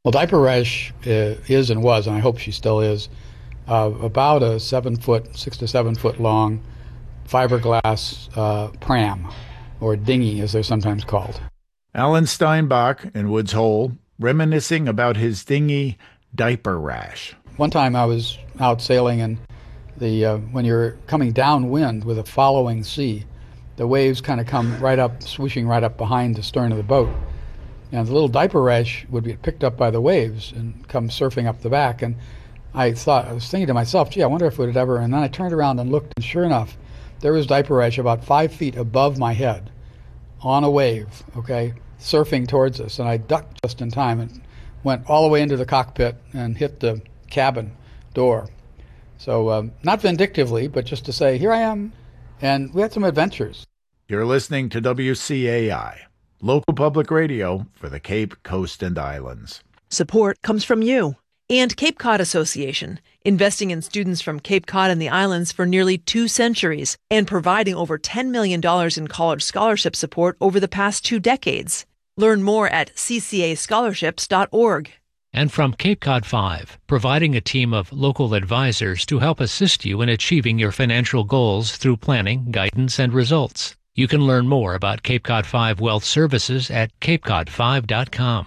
Well, diaper rash is and was, and I hope she still is, about a 6 to 7 foot long fiberglass pram, or dinghy as they're sometimes called. Alan Steinbach in Woods Hole, reminiscing about his dinghy diaper rash. One time I was out sailing, and when you're coming downwind with a following sea, the waves kind of come right up, swooshing right up behind the stern of the boat. And the little diaper rash would get picked up by the waves and come surfing up the back. And I was thinking to myself, gee, I wonder if it would ever, and then I turned around and looked, and sure enough, there was diaper rash about 5 feet above my head on a wave, okay, surfing towards us. And I ducked just in time and went all the way into the cockpit and hit the cabin door. So not vindictively, but just to say, here I am. And we had some adventures. You're listening to WCAI, local public radio for the Cape Coast and Islands. Support comes from you and Cape Cod Association, investing in students from Cape Cod and the islands for nearly 2 centuries and providing over $10 million in college scholarship support over the past 2 decades. Learn more at ccascholarships.org. And from Cape Cod 5, providing a team of local advisors to help assist you in achieving your financial goals through planning, guidance, and results. You can learn more about Cape Cod 5 Wealth Services at capecod5.com.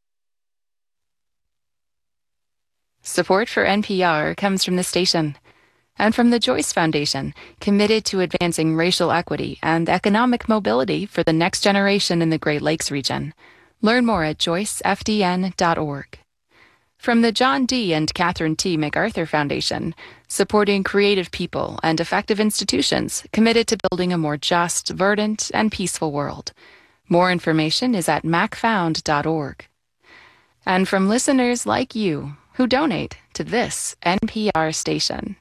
Support for NPR comes from the station and from the Joyce Foundation, committed to advancing racial equity and economic mobility for the next generation in the Great Lakes region. Learn more at joycefdn.org. From the John D. and Catherine T. MacArthur Foundation, supporting creative people and effective institutions committed to building a more just, verdant, and peaceful world. More information is at macfound.org. And from listeners like you who donate to this NPR station.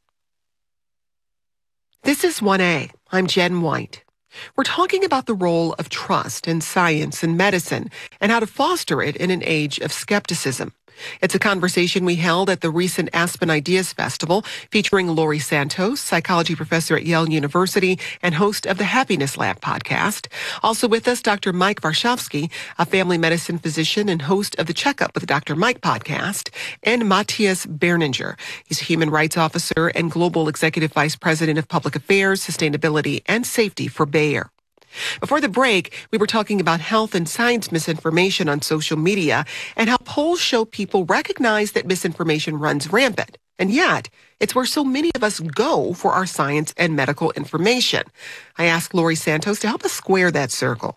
This is 1A. I'm Jen White. We're talking about the role of trust in science and medicine and how to foster it in an age of skepticism. It's a conversation we held at the recent Aspen Ideas Festival featuring Laurie Santos, psychology professor at Yale University and host of the Happiness Lab podcast. Also with us, Dr. Mike Warshawski, a family medicine physician and host of the Checkup with Dr. Mike podcast, and Matthias Berninger. He's a human rights officer and global executive vice president of public affairs, sustainability, and safety for Bayer. Before the break, we were talking about health and science misinformation on social media and how polls show people recognize that misinformation runs rampant. And yet, it's where so many of us go for our science and medical information. I asked Laurie Santos to help us square that circle.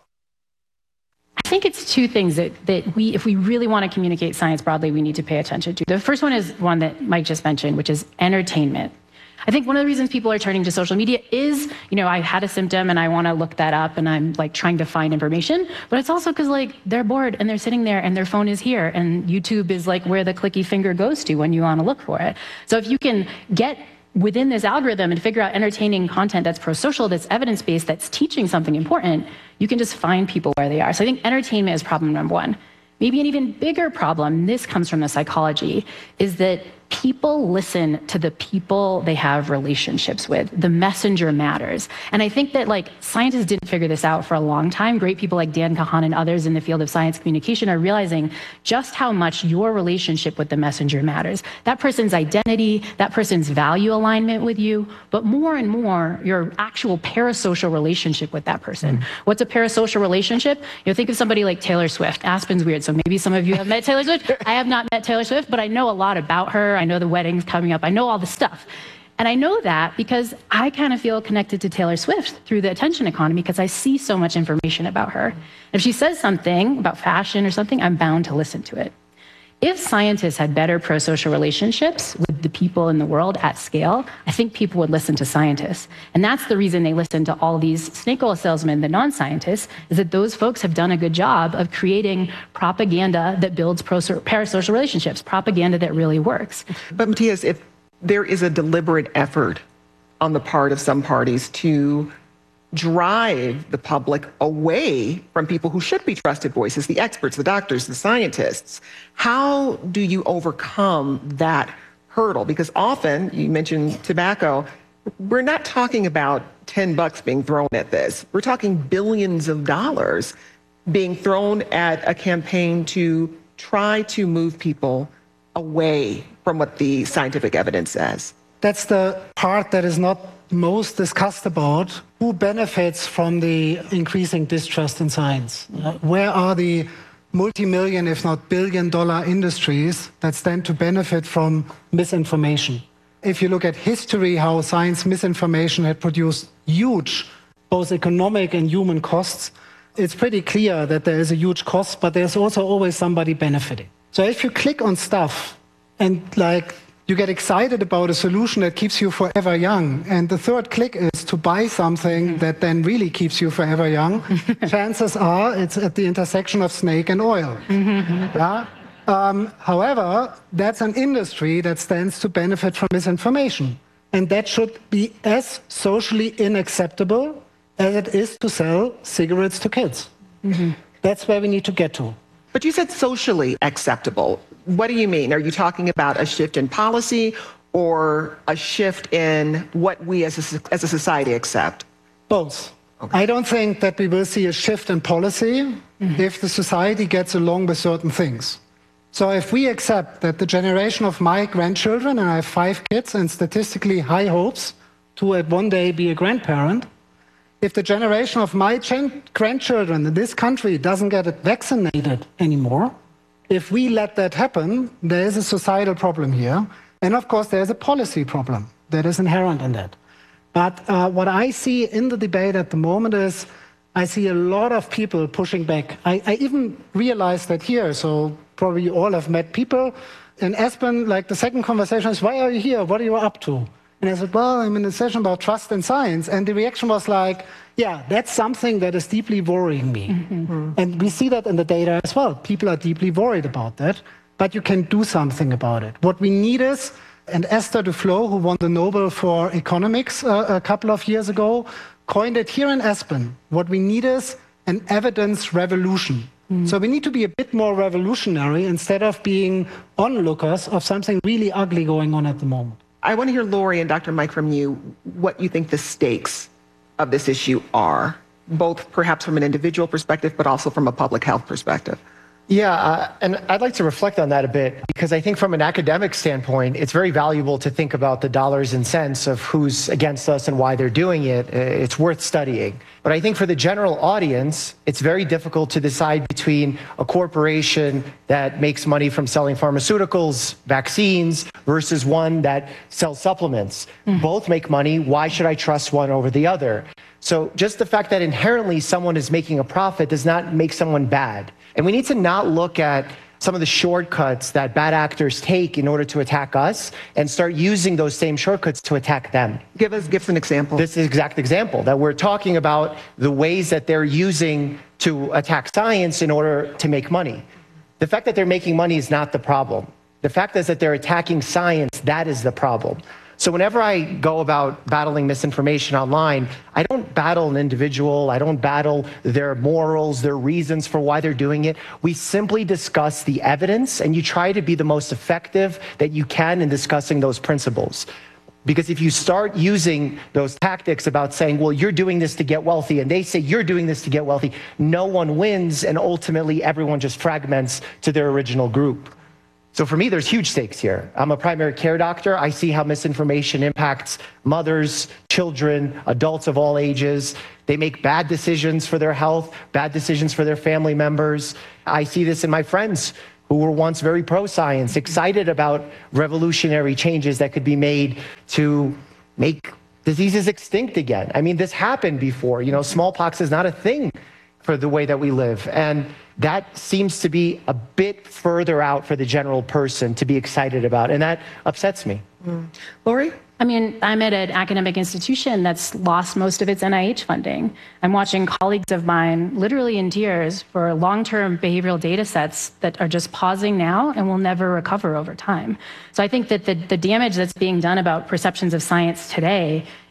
I think it's 2 things that we, if we really want to communicate science broadly, we need to pay attention to. The first one is one that Mike just mentioned, which is entertainment. I think one of the reasons people are turning to social media is, I had a symptom and I want to look that up and I'm trying to find information, but it's also because they're bored and they're sitting there and their phone is here and YouTube is where the clicky finger goes to when you want to look for it. So if you can get within this algorithm and figure out entertaining content that's pro-social, that's evidence-based, that's teaching something important, you can just find people where they are. So I think entertainment is problem number 1. Maybe an even bigger problem, this comes from the psychology, is that people listen to the people they have relationships with. The messenger matters. And I think that scientists didn't figure this out for a long time. Great people like Dan Kahan and others in the field of science communication are realizing just how much your relationship with the messenger matters. That person's identity, that person's value alignment with you, but more and more your actual parasocial relationship with that person. What's a parasocial relationship? Think of somebody like Taylor Swift. Aspen's weird, so maybe some of you have met Taylor Swift. I have not met Taylor Swift, but I know a lot about her. I know the wedding's coming up. I know all the stuff. And I know that because I kind of feel connected to Taylor Swift through the attention economy because I see so much information about her. If she says something about fashion or something, I'm bound to listen to it. If scientists had better pro-social relationships with the people in the world at scale, I think people would listen to scientists. And that's the reason they listen to all these snake oil salesmen, the non-scientists, is that those folks have done a good job of creating propaganda that builds parasocial relationships, propaganda that really works. But Matthias, if there is a deliberate effort on the part of some parties to drive the public away from people who should be trusted voices, the experts, the doctors, the scientists, how do you overcome that hurdle? Because often, you mentioned tobacco, we're not talking about $10 being thrown at this. We're talking billions of dollars being thrown at a campaign to try to move people away from what the scientific evidence says? That's the part that is not most discussed about. Who benefits from the increasing distrust in science? Where are the multi-million, if not billion-dollar industries that stand to benefit from misinformation? If you look at history, how science misinformation had produced huge, both economic and human costs, it's pretty clear that there is a huge cost, but there's also always somebody benefiting. So if you click on stuff and you get excited about a solution that keeps you forever young, and the third click is to buy something that then really keeps you forever young, chances are it's at the intersection of snake and oil. Yeah? However, that's an industry that stands to benefit from misinformation. And that should be as socially unacceptable as it is to sell cigarettes to kids. That's where we need to get to. But you said socially acceptable. What do you mean? Are you talking about a shift in policy or a shift in what we as a society accept? Both. Okay. I don't think that we will see a shift in policy if the society gets along with certain things. So if we accept that the generation of my grandchildren, and I have 5 kids and statistically high hopes to one day be a grandparent, if the generation of my grandchildren in this country doesn't get vaccinated anymore, if we let that happen, there is a societal problem here. And of course, there's a policy problem that is inherent in that. But what I see in the debate at the moment is I see a lot of people pushing back. I even realized that here, so probably you all have met people. In Aspen, the second conversation is, why are you here? What are you up to? And I said, well, I'm in a session about trust in science. And the reaction was yeah, that's something that is deeply worrying me. And we see that in the data as well. People are deeply worried about that, but you can do something about it. What we need is, and Esther Duflo, who won the Nobel for Economics a couple of years ago, coined it here in Aspen. What we need is an evidence revolution. So we need to be a bit more revolutionary instead of being onlookers of something really ugly going on at the moment. I want to hear, Lori and Dr. Mike, from you, what you think the stakes of this issue are, both perhaps from an individual perspective, but also from a public health perspective. Yeah, and I'd like to reflect on that a bit, because I think from an academic standpoint, it's very valuable to think about the dollars and cents of who's against us and why they're doing it. It's worth studying. But I think for the general audience, it's very difficult to decide between a corporation that makes money from selling pharmaceuticals, vaccines, versus one that sells supplements. Both make money. Why should I trust one over the other? So just the fact that inherently someone is making a profit does not make someone bad. And we need to not look at some of the shortcuts that bad actors take in order to attack us and start using those same shortcuts to attack them. Give us an example. This is an exact example that we're talking about, the ways that they're using to attack science in order to make money. The fact that they're making money is not the problem. The fact is that they're attacking science, that is the problem. So whenever I go about battling misinformation online, I don't battle an individual, I don't battle their morals, their reasons for why they're doing it. We simply discuss the evidence, and you try to be the most effective that you can in discussing those principles. Because if you start using those tactics about saying, well, you're doing this to get wealthy, and they say you're doing this to get wealthy, no one wins, and ultimately everyone just fragments to their original group. So for me, there's huge stakes here. I'm a primary care doctor. I see how misinformation impacts mothers, children, adults of all ages. They make bad decisions for their health, bad decisions for their family members. I see this in my friends who were once very pro-science, excited about revolutionary changes that could be made to make diseases extinct again. I mean, this happened before. Smallpox is not a thing for the way that we live. And that seems to be a bit further out for the general person to be excited about. And that upsets me. Lori? I mean, I'm at an academic institution that's lost most of its NIH funding. I'm watching colleagues of mine literally in tears for long-term behavioral data sets that are just pausing now and will never recover over time. So I think that the damage that's being done about perceptions of science today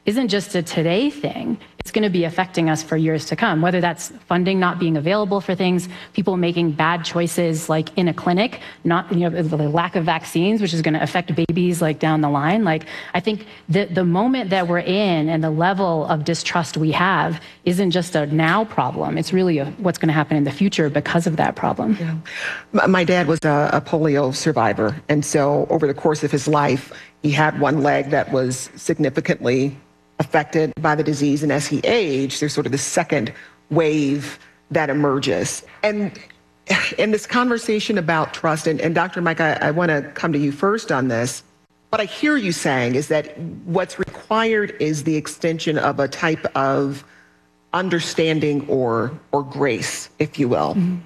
isn't just a today thing. It's going to be affecting us for years to come, whether that's funding not being available for things, people making bad choices like in a clinic, not, the lack of vaccines, which is going to affect babies like down the line. Like, I think the moment that we're in and the level of distrust we have isn't just a now problem. It's really what's going to happen in the future because of that problem. Yeah. My dad was a polio survivor. And so over the course of his life, he had one leg that was significantly affected by the disease. And as he aged, there's sort of the second wave that emerges. And in this conversation about trust, and Dr. Mike, I want to come to you first on this. What I hear you saying is that what's required is the extension of a type of understanding or grace, if you will. Mm-hmm.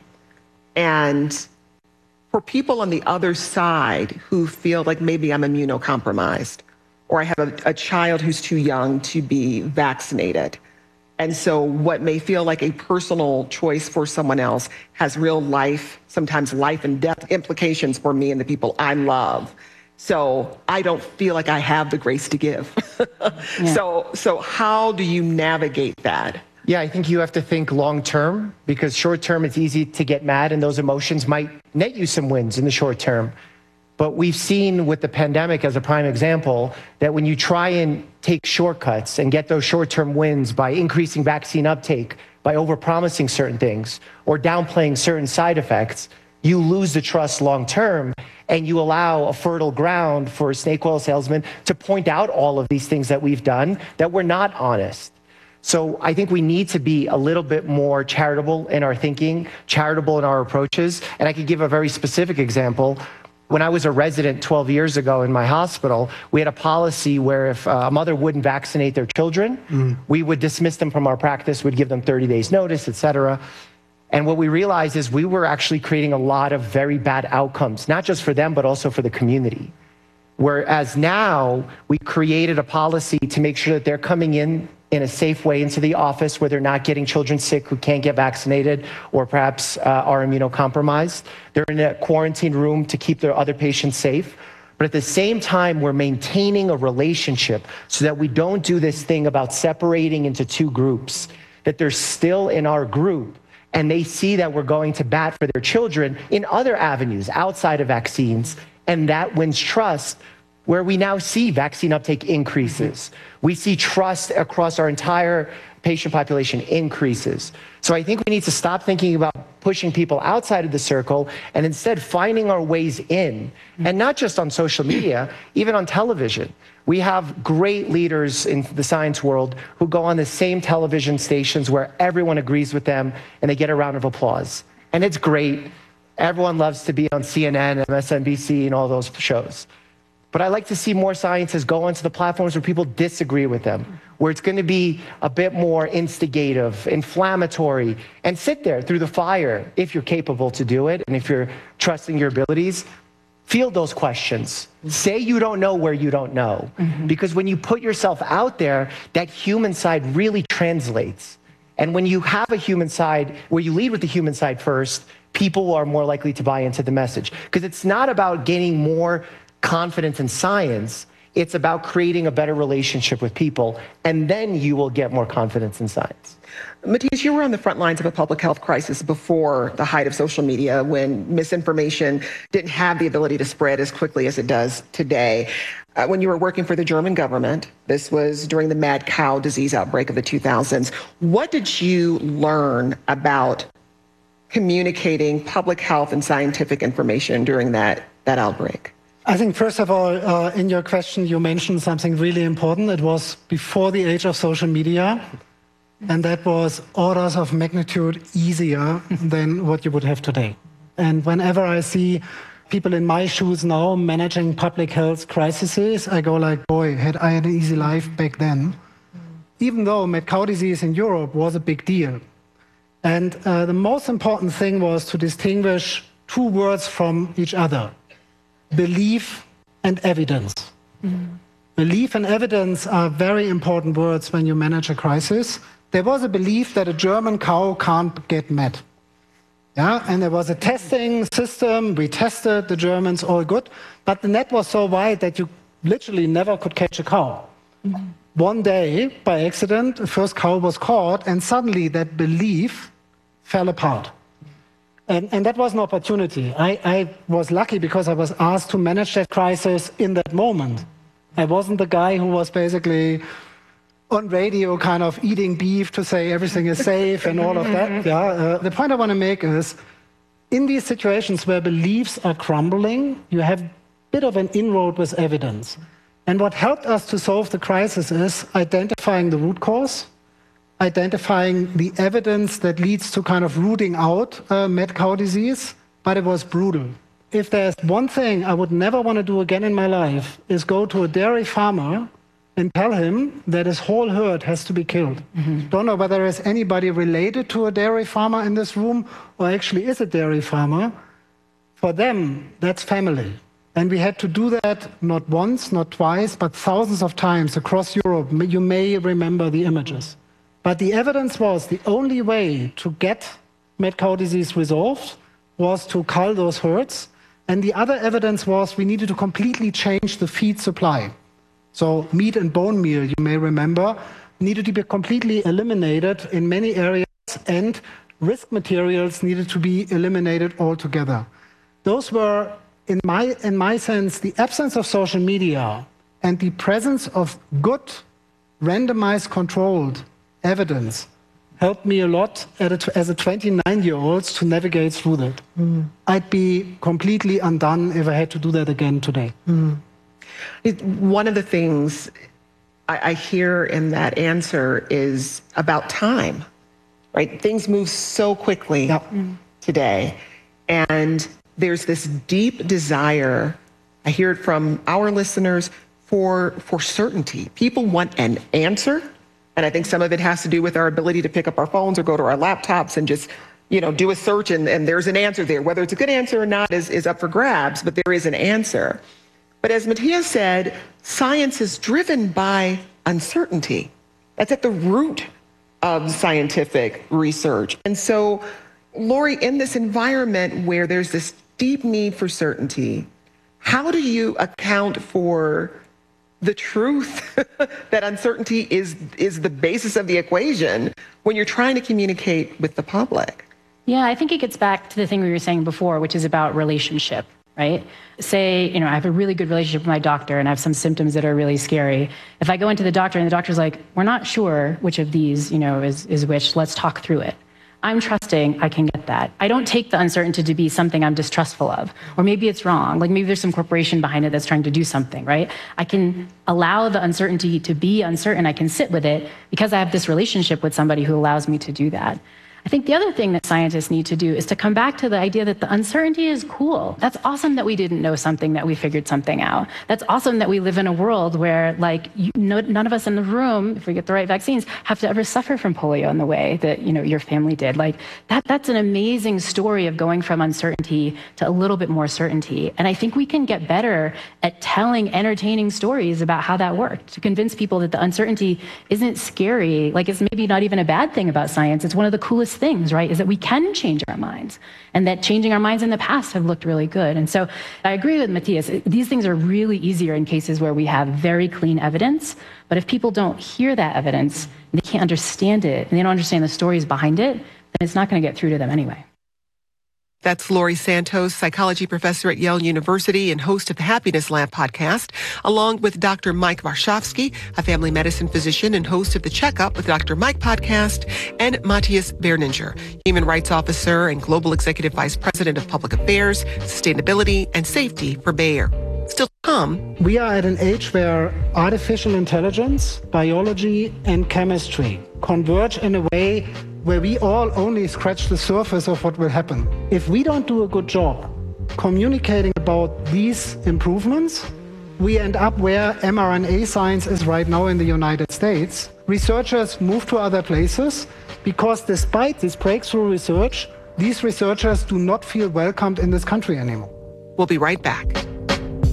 And for people on the other side who feel like maybe I'm immunocompromised, or I have a child who's too young to be vaccinated. And so what may feel like a personal choice for someone else has real life, sometimes life and death implications for me and the people I love. So I don't feel like I have the grace to give. Yeah. So how do you navigate that? Yeah, I think you have to think long term, because short term it's easy to get mad and those emotions might net you some wins in the short term. But we've seen with the pandemic as a prime example that when you try and take shortcuts and get those short-term wins by increasing vaccine uptake, by overpromising certain things or downplaying certain side effects, you lose the trust long-term, and you allow a fertile ground for snake oil salesmen to point out all of these things that we've done that we're not honest. So I think we need to be a little bit more charitable in our thinking, charitable in our approaches. And I could give a very specific example. When I was a resident 12 years ago in my hospital, we had a policy where if a mother wouldn't vaccinate their children, we would dismiss them from our practice, would give them 30 days notice, et cetera. And what we realized is we were actually creating a lot of very bad outcomes, not just for them, but also for the community. Whereas now we created a policy to make sure that they're coming in a safe way into the office where they're not getting children sick who can't get vaccinated or perhaps are immunocompromised. They're in a quarantine room to keep their other patients safe. But at the same time, we're maintaining a relationship so that we don't do this thing about separating into two groups, that they're still in our group and they see that we're going to bat for their children in other avenues outside of vaccines. And that wins trust, where we now see vaccine uptake increases. We see trust across our entire patient population increases. So I think we need to stop thinking about pushing people outside of the circle and instead finding our ways in. And not just on social media, even on television. We have great leaders in the science world who go on the same television stations where everyone agrees with them and they get a round of applause. And it's great. Everyone loves to be on CNN, MSNBC, and all those shows. But I like to see more scientists go onto the platforms where people disagree with them, where it's going to be a bit more instigative, inflammatory, and sit there through the fire if you're capable to do it and if you're trusting your abilities. Field those questions. Say you don't know where you don't know. Because when you put yourself out there, that human side really translates. And when you have a human side, where you lead with the human side first, people are more likely to buy into the message. Because it's not about gaining more confidence in science, it's about creating a better relationship with people, and then you will get more confidence in science. Matthias, you were on the front lines of a public health crisis before the height of social media, when misinformation didn't have the ability to spread as quickly as it does today. When you were working for the German government, this was during the mad cow disease outbreak of the 2000s. What did you learn about communicating public health and scientific information during that outbreak? I think, first of all, in your question, you mentioned something really important. It was before the age of social media, and that was orders of magnitude easier than what you would have today. And whenever I see people in my shoes now managing public health crises, I go like, boy, I had an easy life back then. Even though mad cow disease in Europe was a big deal. And the most important thing was to distinguish two words from each other: belief and evidence. Belief and evidence are very important words when you manage a crisis. There was a belief that a German cow can't get mad. Yeah, and there was a testing system. We tested the Germans, all good. But the net was so wide that you literally never could catch a cow. one day, by accident, the first cow was caught, and suddenly that belief fell apart. And that was an opportunity. I was lucky because I was asked to manage that crisis in that moment. I wasn't the guy who was basically on radio kind of eating beef to say everything is safe and all of that. The point I want to make is, in these situations where beliefs are crumbling, you have a bit of an inroad with evidence. And what helped us to solve the crisis is identifying the root cause, identifying the evidence that leads to kind of rooting out mad cow disease, but it was brutal. If there's one thing I would never want to do again in my life, is go to a dairy farmer and tell him that his whole herd has to be killed. Don't know whether there's anybody related to a dairy farmer in this room or actually is a dairy farmer. For them, that's family. And we had to do that not once, not twice, but thousands of times across Europe. You may remember the images. But the evidence was the only way to get mad cow disease resolved was to cull those herds. And the other evidence was we needed to completely change the feed supply. So meat and bone meal, you may remember, needed to be completely eliminated in many areas, and risk materials needed to be eliminated altogether. Those were, in my sense, the absence of social media and the presence of good, randomized, controlled evidence helped me a lot as a 29-year-old to navigate through that. I'd be completely undone if I had to do that again today. One of the things I hear in that answer is about time, right? Things move so quickly today. And there's this deep desire, I hear it from our listeners, for certainty. People want an answer. And I think some of it has to do with our ability to pick up our phones or go to our laptops and just, do a search and there's an answer there. Whether it's a good answer or not is up for grabs, but there is an answer. But as Matthias said, science is driven by uncertainty. That's at the root of scientific research. And so, Lori, in this environment where there's this deep need for certainty, how do you account for the truth that uncertainty is the basis of the equation when you're trying to communicate with the public? Yeah, I think it gets back to the thing we were saying before, which is about relationship, right? Say, I have a really good relationship with my doctor and I have some symptoms that are really scary. If I go into the doctor and the doctor's like, we're not sure which of these, is which, let's talk through it. I'm trusting I can get that. I don't take the uncertainty to be something I'm distrustful of. Or maybe it's wrong. Like maybe there's some corporation behind it that's trying to do something, right? I can allow the uncertainty to be uncertain. I can sit with it because I have this relationship with somebody who allows me to do that. I think the other thing that scientists need to do is to come back to the idea that the uncertainty is cool. That's awesome that we didn't know something, that we figured something out. That's awesome that we live in a world where, none of us in the room, if we get the right vaccines, have to ever suffer from polio in the way that, your family did. That's an amazing story of going from uncertainty to a little bit more certainty. And I think we can get better at telling entertaining stories about how that worked, to convince people that the uncertainty isn't scary. It's maybe not even a bad thing about science. It's one of the coolest things, right, is that we can change our minds, and that changing our minds in the past have looked really good. And so I agree with Matthias. These things are really easier in cases where we have very clean evidence, but if people don't hear that evidence, and they can't understand it, and they don't understand the stories behind it, then it's not going to get through to them anyway. That's Lori Santos, psychology professor at Yale University and host of the Happiness Lab podcast, along with Dr. Mike Warshawski, a family medicine physician and host of the Checkup with Dr. Mike podcast, and Matthias Berninger, human rights officer and global executive vice president of public affairs, sustainability, and safety for Bayer. Still to come. We are at an age where artificial intelligence, biology, and chemistry converge in a way where we all only scratch the surface of what will happen. If we don't do a good job communicating about these improvements, we end up where mRNA science is right now in the United States. Researchers move to other places because despite this breakthrough research, these researchers do not feel welcomed in this country anymore. We'll be right back.